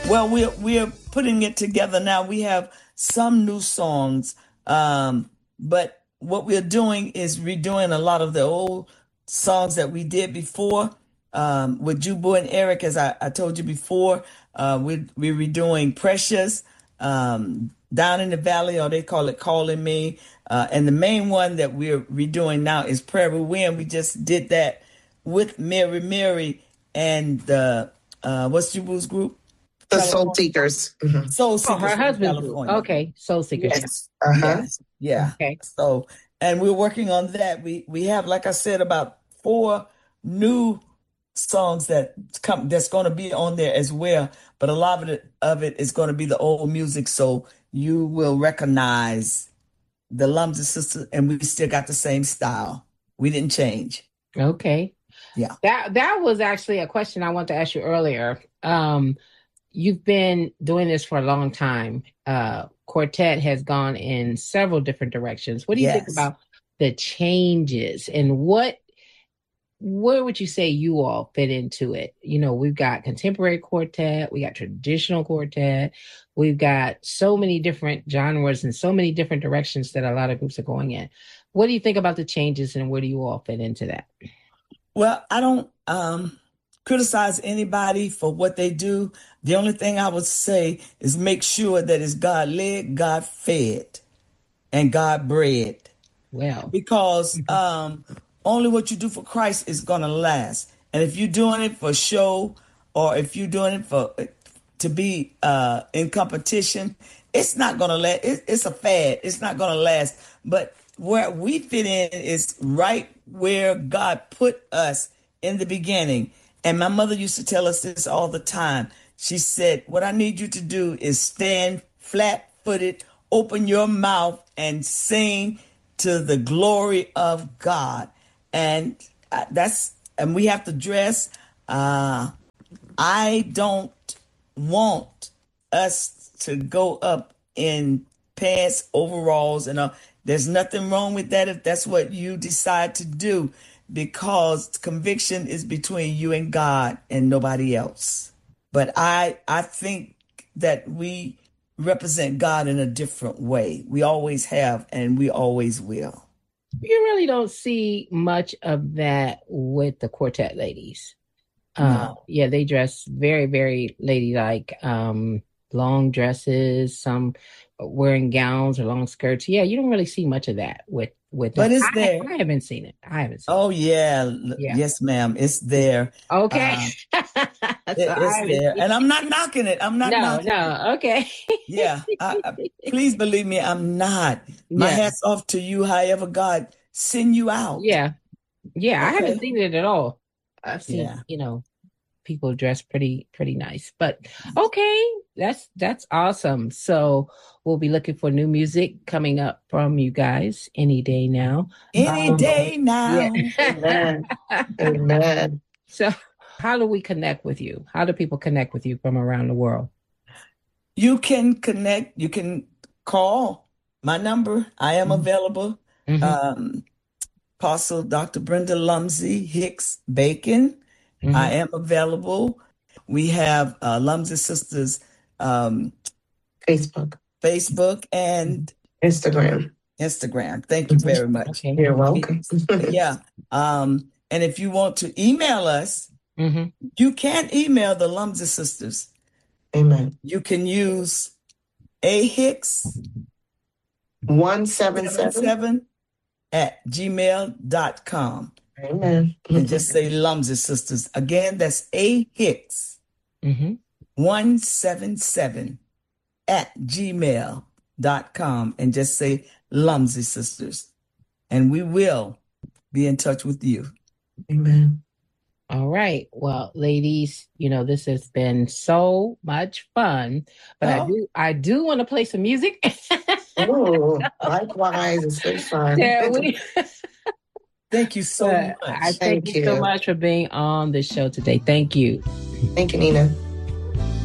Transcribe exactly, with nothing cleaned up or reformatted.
Well, we're we're putting it together now. We have some new songs, um, but what we're doing is redoing a lot of the old songs that we did before um, with Jubu and Eric. As I, I told you before, uh, we we're redoing "Precious," um, "Down in the Valley," or they call it "Calling Me," uh, and the main one that we're redoing now is "Prairie Wind." We just did that with Mary Mary and uh, uh, what's Jubu's group? The Soul Seekers. Mm-hmm. Soul Oh, Seekers her from husband. California. Okay, Soul Seekers. Yes. Uh-huh. Yes. Yeah. Okay. So, and we're working on that. We we have, like I said, about four new songs that come that's going to be on there as well. But a lot of it of it is going to be the old music, so you will recognize the Lumsey Sisters, and we still got the same style. We didn't change. Okay. Yeah. That that was actually a question I wanted to ask you earlier. Um, you've been doing this for a long time. Uh, Quartet has gone in several different directions. What do you Yes. think about the changes, and what where would you say you all fit into it? You know, we've got contemporary quartet, we got traditional quartet, we've got so many different genres and so many different directions that a lot of groups are going in. What do you think about the changes, and where do you all fit into that? Well, I don't um, criticize anybody for what they do. The only thing I would say is make sure that it's God led, God fed, and God bred. Well, Because um, only what you do for Christ is going to last. And if you're doing it for show, or if you're doing it for to be uh, in competition, it's not going to last. It, it's a fad. It's not going to last. But where we fit in is right where God put us in the beginning. And my mother used to tell us this all the time. She said, what I need you to do is stand flat-footed, open your mouth, and sing to the glory of God. And that's, and we have to dress. Uh, I don't want us to go up in pants, overalls, and uh, there's nothing wrong with that if that's what you decide to do, because conviction is between you and God and nobody else. But I I think that we represent God in a different way. We always have, and we always will. You really don't see much of that with the quartet ladies. No. Uh, yeah, they dress very, very ladylike, um, long dresses, some wearing gowns or long skirts. Yeah, you don't really see much of that with with. But them. it's I, there. I haven't seen it. I haven't seen Oh yeah, Yeah. yes, ma'am. It's there. it. Okay. Um, So it- I it's haven't there, seen and I'm it. not knocking it. I'm not No, knocking it. no. Okay. Yeah, I, I, please believe me, I'm not. My Yeah. hat's off to you. However, God send you out. Yeah. Yeah, I haven't Okay. seen it at all. I've seen, Yeah. you know, people dress pretty, pretty nice. But okay, that's that's awesome. So we'll be looking for new music coming up from you guys any day now. Any Um, day now. Yeah. Amen. Amen. So how do we connect with you? How do people connect with you from around the world? You can connect. You can call my number. I am Mhm. available. Mhm. Um, Apostle Doctor Brenda Lumsey Hicks Bacon. Mhm. I am available. We have uh, Lumsey Sisters um, Facebook, Facebook and Instagram. Instagram. Thank you very much. Okay. You're welcome. Yeah. Um, and if you want to email us, Mhm. you can email the Lumsey Sisters. Amen. You can use a hicks one seven seven. seven at gmail dot com Amen. and just say Lumsey Sisters. Again, that's a hicks Mhm. one seven seven at gmail dot com and just say Lumsey Sisters. And we will be in touch with you. Amen. All right. Well, ladies, you know, this has been so much fun, but I Oh. do I do want to play some music. Oh, likewise, it's been fun. Yeah, we- Thank you so But much. I thank, Thank you so you. much for being on the show today. Thank you. Thank you, Nina.